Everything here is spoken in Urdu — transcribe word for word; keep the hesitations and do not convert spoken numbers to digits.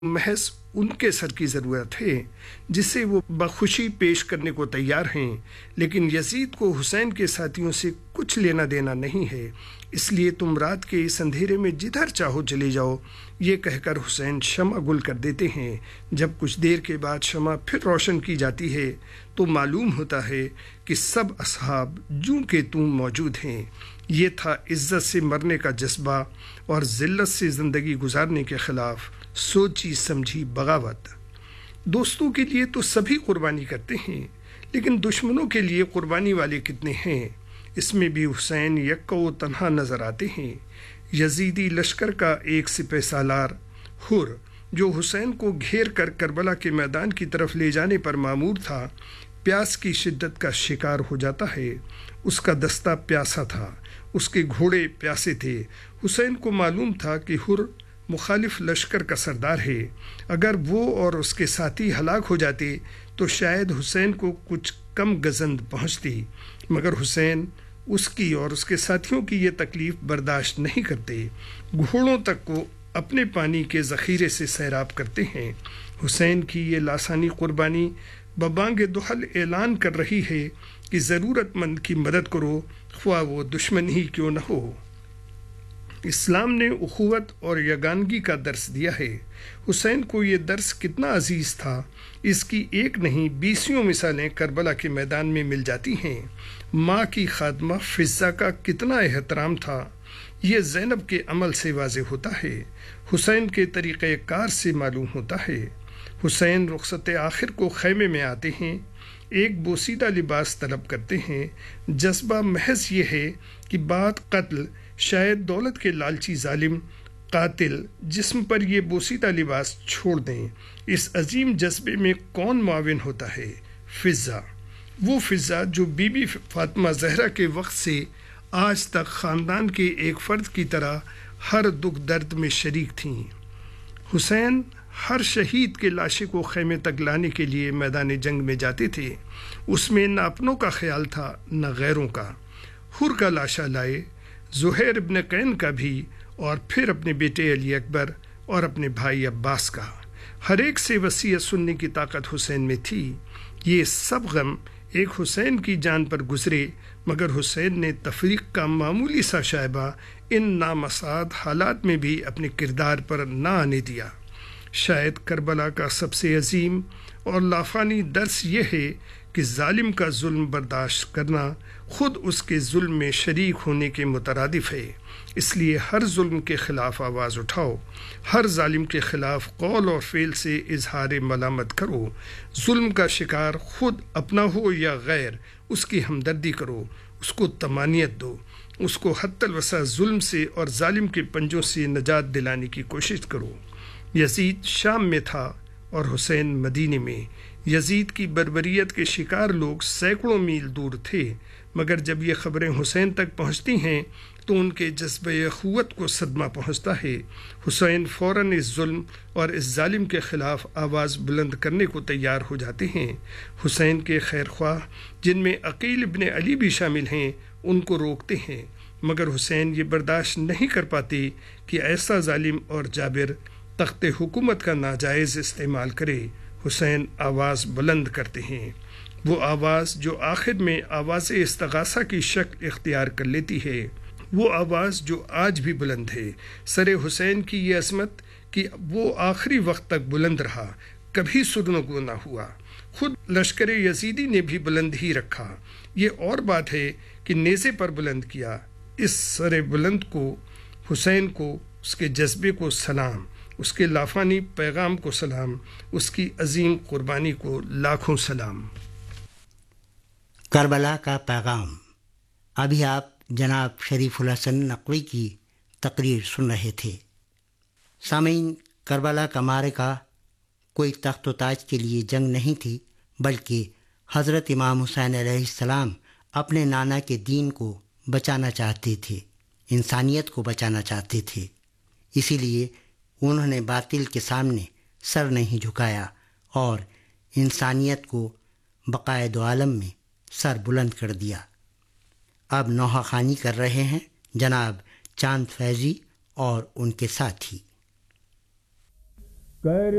محض ان کے سر کی ضرورت ہے جسے وہ بخوشی پیش کرنے کو تیار ہیں، لیکن یزید کو حسین کے ساتھیوں سے کچھ لینا دینا نہیں ہے، اس لیے تم رات کے اس اندھیرے میں جدھر چاہو چلے جاؤ، یہ کہہ کر حسین شمع گل کر دیتے ہیں۔ جب کچھ دیر کے بعد شمع پھر روشن کی جاتی ہے تو معلوم ہوتا ہے کہ سب اصحاب جوں کہ توں موجود ہیں۔ یہ تھا عزت سے مرنے کا جذبہ اور ذلت سے زندگی گزارنے کے خلاف سوچی سمجھی بغاوت۔ دوستوں کے لیے تو سبھی قربانی کرتے ہیں، لیکن دشمنوں کے لیے قربانی والے کتنے ہیں؟ اس میں بھی حسین یکا و تنہا نظر آتے ہیں۔ یزیدی لشکر کا ایک سپہ سالار حر جو حسین کو گھیر کر کربلا کے میدان کی طرف لے جانے پر مامور تھا، پیاس کی شدت کا شکار ہو جاتا ہے۔ اس کا دستہ پیاسا تھا، اس کے گھوڑے پیاسے تھے۔ حسین کو معلوم تھا کہ حر مخالف لشکر کا سردار ہے، اگر وہ اور اس کے ساتھی ہلاک ہو جاتے تو شاید حسین کو کچھ کم گزند پہنچتی، مگر حسین اس کی اور اس کے ساتھیوں کی یہ تکلیف برداشت نہیں کرتے، گھوڑوں تک کو اپنے پانی کے ذخیرے سے سیراب کرتے ہیں۔ حسین کی یہ لاسانی قربانی ببانگ دہل اعلان کر رہی ہے کہ ضرورت مند کی مدد کرو، خواہ وہ دشمن ہی کیوں نہ ہو۔ اسلام نے اخوت اور یگانگی کا درس دیا ہے۔ حسین کو یہ درس کتنا عزیز تھا، اس کی ایک نہیں بیسیوں مثالیں کربلا کے میدان میں مل جاتی ہیں۔ ماں کی خادمہ فضہ کا کتنا احترام تھا، یہ زینب کے عمل سے واضح ہوتا ہے، حسین کے طریقہ کار سے معلوم ہوتا ہے۔ حسین رخصت آخر کو خیمے میں آتے ہیں، ایک بوسیدہ لباس طلب کرتے ہیں۔ جذبہ محض یہ ہے کہ بات قتل، شاید دولت کے لالچی ظالم قاتل جسم پر یہ بوسیدہ لباس چھوڑ دیں۔ اس عظیم جذبے میں کون معاون ہوتا ہے؟ فضہ، وہ فضہ جو بی بی فاطمہ زہرا کے وقت سے آج تک خاندان کے ایک فرد کی طرح ہر دکھ درد میں شریک تھیں۔ حسین ہر شہید کے لاشے کو خیمے تک لانے کے لیے میدان جنگ میں جاتے تھے، اس میں نہ اپنوں کا خیال تھا نہ غیروں کا۔ حر کا لاشا لائے، زہیر ابن قین کا بھی، اور پھر اپنے بیٹے علی اکبر اور اپنے بھائی عباس کا۔ ہر ایک سے وصیت سننے کی طاقت حسین میں تھی۔ یہ سب غم ایک حسین کی جان پر گزرے، مگر حسین نے تفریق کا معمولی سا شائبہ ان نامساعد حالات میں بھی اپنے کردار پر نہ آنے دیا۔ شاید کربلا کا سب سے عظیم اور لافانی درس یہ ہے کہ ظالم کا ظلم برداشت کرنا خود اس کے ظلم میں شریک ہونے کے مترادف ہے، اس لیے ہر ظلم کے خلاف آواز اٹھاؤ، ہر ظالم کے خلاف قول اور فعل سے اظہار ملامت کرو، ظلم کا شکار خود اپنا ہو یا غیر، اس کی ہمدردی کرو، اس کو طمانینت دو، اس کو حتی الوسع ظلم سے اور ظالم کے پنجوں سے نجات دلانے کی کوشش کرو۔ یزید شام میں تھا اور حسین مدینے میں۔ یزید کی بربریت کے شکار لوگ سینکڑوں میل دور تھے، مگر جب یہ خبریں حسین تک پہنچتی ہیں تو ان کے جذبہ اخوت کو صدمہ پہنچتا ہے۔ حسین فوراً اس ظلم اور اس ظالم کے خلاف آواز بلند کرنے کو تیار ہو جاتے ہیں۔ حسین کے خیر خواہ جن میں عقیل ابن علی بھی شامل ہیں ان کو روکتے ہیں، مگر حسین یہ برداشت نہیں کر پاتے کہ ایسا ظالم اور جابر تخت حکومت کا ناجائز استعمال کرے۔ حسین آواز بلند کرتے ہیں، وہ آواز جو آخر میں آواز استغاثہ کی شکل اختیار کر لیتی ہے، وہ آواز جو آج بھی بلند ہے۔ سر حسین کی یہ عظمت کہ وہ آخری وقت تک بلند رہا، کبھی سرنگو نہ ہوا۔ خود لشکر یزیدی نے بھی بلند ہی رکھا۔ یہ اور بات ہے کہ نیزے پر بلند کیا۔ اس سر بلند کو، حسین کو، اس کے جذبے کو سلام، اس کے لافانی پیغام کو سلام، اس کی عظیم قربانی کو لاکھوں سلام۔ کربلا کا پیغام۔ ابھی آپ جناب شریف الحسن نقوی کی تقریر سن رہے تھے۔ سامعین، کربلا کا معرکہ کوئی تخت و تاج کے لیے جنگ نہیں تھی، بلکہ حضرت امام حسین علیہ السلام اپنے نانا کے دین کو بچانا چاہتے تھے، انسانیت کو بچانا چاہتے تھے۔ اسی لیے انہوں نے باطل کے سامنے سر نہیں جھکایا اور انسانیت کو بقائے دو عالم میں سر بلند کر دیا۔ اب نوحہ خوانی کر رہے ہیں جناب چاند فیضی اور ان کے ساتھی۔ کر